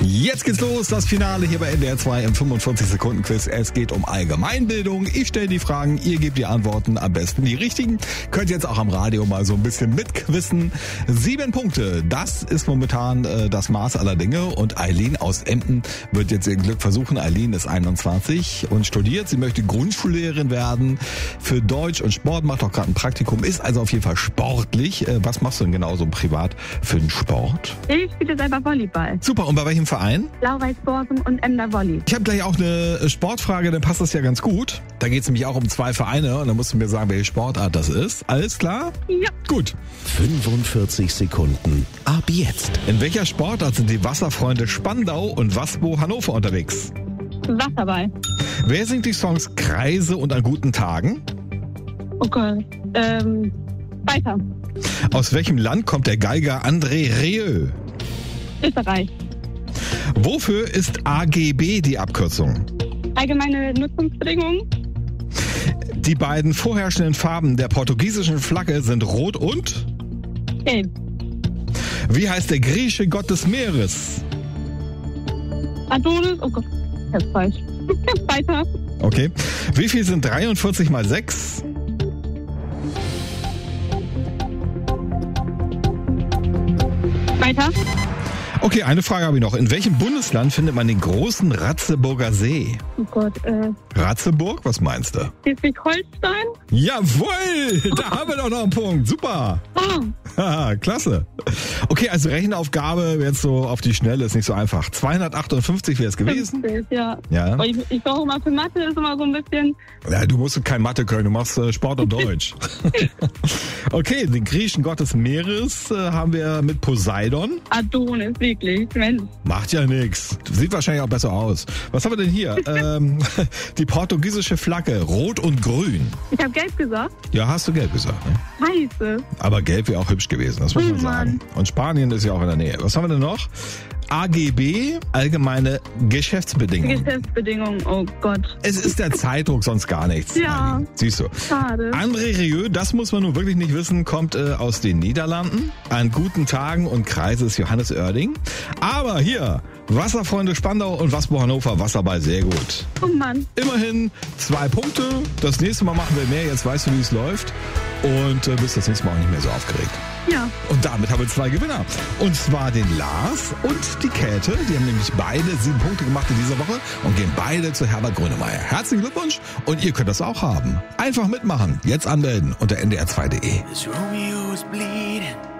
Jetzt geht's los, das Finale hier bei NDR 2 im 45-Sekunden-Quiz. Es geht um Allgemeinbildung. Ich stelle die Fragen, ihr gebt die Antworten, am besten die richtigen. Könnt jetzt auch am Radio mal so ein bisschen mitquissen. 7 Punkte, das ist momentan das Maß aller Dinge. Und Eileen aus Emden wird jetzt ihr Glück versuchen. Eileen ist 21 und studiert. Sie möchte Grundschullehrerin werden für Deutsch und Sport, macht auch gerade ein Praktikum, ist also auf jeden Fall sportlich. Was machst du denn genau so privat für einen Sport? Ich spiele selber Volleyball. Super, und bei welchem Verein? Blau-Weiß-Borsum und Emder Volley. Ich habe gleich auch eine Sportfrage, dann passt das ja ganz gut. Da geht es nämlich auch um 2 Vereine und dann musst du mir sagen, welche Sportart das ist. Alles klar? Ja. Gut. 45 Sekunden. Ab jetzt. In welcher Sportart sind die Wasserfreunde Spandau und Waspo Hannover unterwegs? Wasserball. Wer singt die Songs Kreise und An guten Tagen? Oh Gott. Weiter. Aus welchem Land kommt der Geiger André Rieu? Österreich. Wofür ist AGB die Abkürzung? Allgemeine Nutzungsbedingungen. Die beiden vorherrschenden Farben der portugiesischen Flagge sind Rot und? Gelb. Wie heißt der griechische Gott des Meeres? Adonis. Oh Gott. Das ist falsch. Weiter. Okay. Wie viel sind 43 mal 6? Weiter. Okay, eine Frage habe ich noch. In welchem Bundesland findet man den großen Ratzeburger See? Oh Gott. Ratzeburg? Was meinst du? Schleswig-Holstein. Jawohl! Da haben wir doch noch einen Punkt. Super. Haha, klasse. Okay, also Rechenaufgabe jetzt so auf die Schnelle ist nicht so einfach. 258 wäre es gewesen. 50, ja. Ja. Aber ich brauche immer für Mathe, ist immer so ein bisschen... Ja, du musst kein Mathe können, du machst Sport und Deutsch. Okay, den griechischen Gott des Meeres haben wir mit Poseidon. Adonis, wirklich. Mensch. Macht ja nix. Sieht wahrscheinlich auch besser aus. Was haben wir denn hier? Die portugiesische Flagge, rot und grün. Ich habe gelb gesagt. Ja, hast du gelb gesagt, ne? Scheiße. Aber gelb wäre auch hübsch gewesen, das muss man sagen. Und Spanien ist ja auch in der Nähe. Was haben wir denn noch? AGB, allgemeine Geschäftsbedingungen. Geschäftsbedingungen, oh Gott. Es ist der Zeitdruck, sonst gar nichts. Ja. Eileen. Siehst du. Schade. André Rieu, das muss man nun wirklich nicht wissen, kommt aus den Niederlanden. An guten Tagen und Kreise ist Johannes Oerding. Aber hier, Wasserfreunde Spandau und Waspo Hannover, Wasserball, sehr gut. Oh Mann. Immerhin 2 Punkte. Das nächste Mal machen wir mehr. Jetzt weißt du, wie es läuft. Und bist das nächste Mal auch nicht mehr so aufgeregt. Ja. Und damit haben wir 2 Gewinner. Und zwar den Lars und die Käthe. Die haben nämlich beide 7 Punkte gemacht in dieser Woche und gehen beide zu Herbert Grönemeyer. Herzlichen Glückwunsch und ihr könnt das auch haben. Einfach mitmachen. Jetzt anmelden unter ndr2.de. This Romeo is bleeding.